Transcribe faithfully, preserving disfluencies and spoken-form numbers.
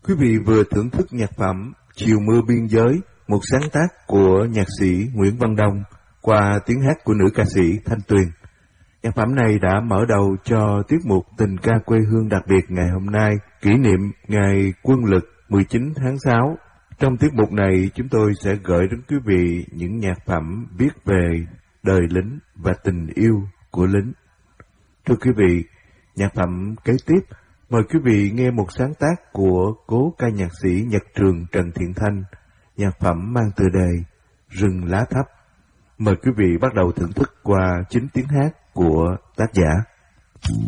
Quý vị vừa thưởng thức nhạc phẩm Chiều mưa biên giới, một sáng tác của nhạc sĩ Nguyễn Văn Đông qua tiếng hát của nữ ca sĩ Thanh Tuyền. Nhạc phẩm này đã mở đầu cho tiết mục Tình ca quê hương đặc biệt ngày hôm nay, kỷ niệm ngày Quân lực mười chín tháng sáu. Trong tiết mục này, chúng tôi sẽ gửi đến quý vị những nhạc phẩm viết về đời lính và tình yêu của lính. Thưa quý vị, nhạc phẩm kế tiếp, mời quý vị nghe một sáng tác của cố ca nhạc sĩ Nhật Trường Trần Thiện Thanh, nhạc phẩm mang tựa đề Rừng lá thấp. Mời quý vị bắt đầu thưởng thức qua chính tiếng hát của tác giả.